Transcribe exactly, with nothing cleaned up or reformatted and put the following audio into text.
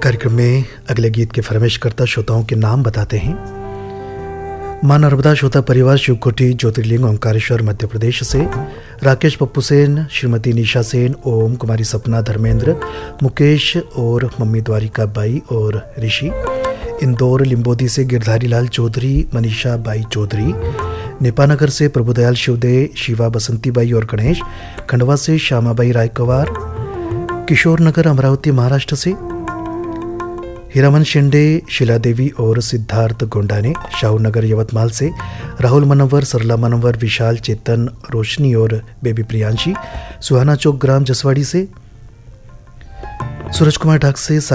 कार्यक्रम में अगले गीत के फरमाइशकर्ता श्रोताओं के नाम बताते हैं। मां नर्मदा श्रोता परिवार शिवकोटी ज्योतिर्लिंग ओंकारेश्वर मध्य प्रदेश से राकेश पप्पू सेन, श्रीमती निशा सेन, ओम कुमारी सपना, धर्मेंद्र, मुकेश और मम्मी द्वारिका बाई और ऋषि। इंदौर लिंबोदी से गिरधारी लाल चौधरी, मनीषा बाई चौधरी। नेपानगर से प्रभुदयाल शिवदे, शिवा बसंती बाई और गणेश। खंडवा से श्यामाबाई रायकवार। किशोर नगर अमरावती महाराष्ट्र से हीरामन शिंदे, शिला देवी और सिद्धार्थ गोंडाने। शाहू नगर यवतमाल से राहुल मनोवर, सरला मनोवर, विशाल, चेतन, रोशनी और बेबी प्रियांशी। सुहाना चौक ग्राम जसवाड़ी से सूरज कुमार ढाक से